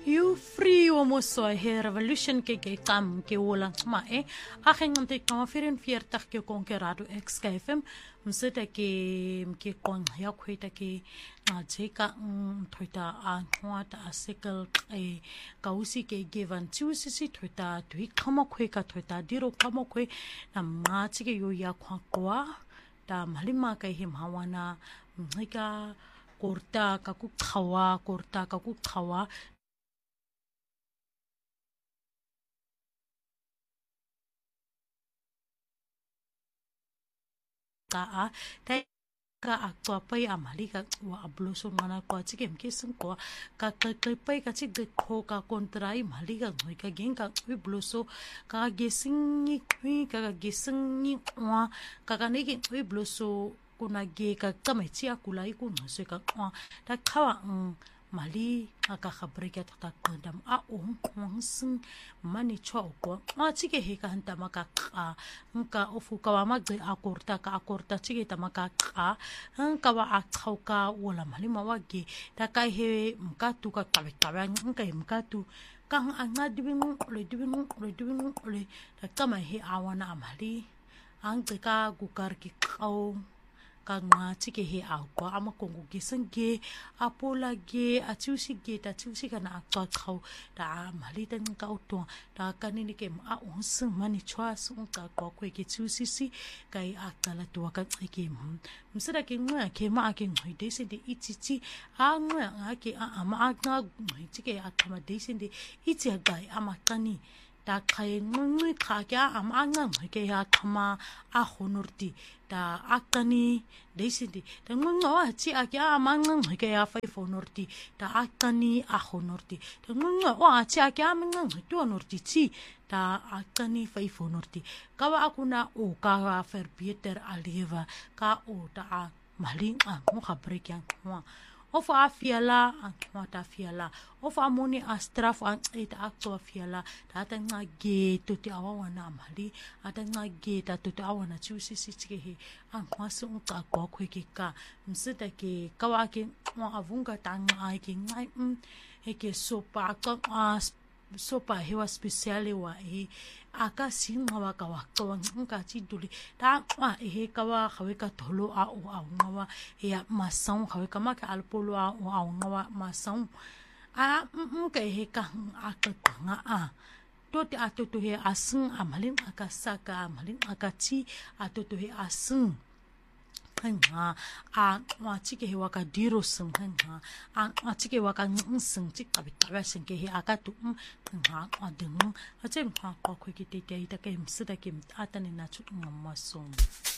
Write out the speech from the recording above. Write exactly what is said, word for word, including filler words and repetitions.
you free o mo so he revolution ke ke kam ke wola ma e a gen te kam vierenveertig ke konkerado X K F M mseta ke ke kon ya khweta ke nga tseka thoita a nwata a sekal e kausi ke given tu sisi thoita tui kama khwe ka thoita diro kama khwe na ma tsike yo ya khwa kwa ta malima ka hi mawana mika korta ka ku khawa korta ka ku khawa ka a ta ka akwa pai amali ka wa abloso ngana kwa chike mke sung kwa ka ka pai ka chik de kho ka kontrai mali ka ngoi ka gen ka wi bloso ka gesing ni kwi ka gesing ni wa ka ka ne ki wi bloso kuna ge ka kame chi akulai ku no se ka kwa ta khawa mali aka khabre ka ta kandam a om kwang sing mani cho ko a chike he ka hanta maka ka nka ofu ka wa magde akorta ka akorta chike ta maka ka nka wa a chauka wala mali ma wage ta kai he mka tu ka ka ka nka mka tu ka anga dibinu le dibinu le dibinu le ta kama he awana amali ang ka gukar ki kau ka nga chike he au ko ama kongu gisange apola ge achusi ge ta chusi kana akwa khau ta mali tan ka uto ta kanini ke a uns mani chwas un ka ko ko ke chusi si kai akala to ka ke msira ke nga ke ma ke ngoi de se de ichichi a nga ke a ama nga ngoi chike akama de se de ichi ga ama kani ta khai ngui kha kya am angang ke ya khama a honurti ta akani deisindi ta ngwa chi a kya amangang ke ya fai honurti ta akani a honurti ta ngwa chi a kya amangang to honurti chi ta akani fai honurti kawa akuna o ka fer pieter aliva ka o ta maling a mo khabre kya ngwa of afiala antwa ta fiala of amoni astraf an it akto fiala ta nga ge to ti awana mali ata nga ge ta to awana chusi sitike he an kwasu ka ko ke ka msita ke kawa ke mo avunga tanga ai ke ngai um he ke sopa ka sopa hewa speciale wa he aka singa wa ka wa to nga chi duli ta a he ka wa khawe ka tholo a o a ngawa ya masang khawe ka ma ka alpolo a o a ngawa masang a mke he ka a ka nga a to te a to to he asung amalin aka saka amalin aka chi a to to he asung nga a wa chike he wa ka diro sung nga a a chike wa ka sung chik ka bitwa sing ke he aka tu nga a deng a chen kha ko ko ki te te ta ke msida ke atani na chu ngam masum